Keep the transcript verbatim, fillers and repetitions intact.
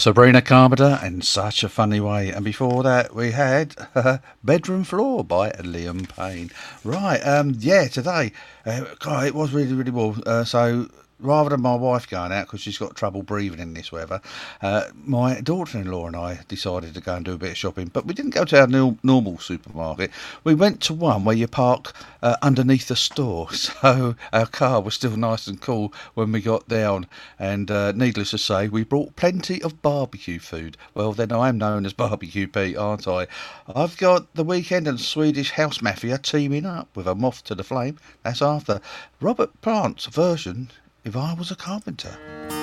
Sabrina Carpenter in Such a Funny Way. And before that, we had uh, Bedroom Floor by Liam Payne. Right, um, yeah, today, uh, God, it was really, really warm. Uh, so rather than my wife going out because she's got trouble breathing in this weather, uh, my daughter-in-law and I decided to go and do a bit of shopping. But we didn't go to our nil- normal supermarket. We went to one where you park uh, underneath the store. So our car was still nice and cool when we got down. And uh, needless to say, we brought plenty of barbecue food. Well, then I am known as Barbecue Pete, aren't I? I've got The Weekend and Swedish House Mafia teaming up with A Moth to the Flame. That's after Robert Plant's version, If I Was a Carpenter.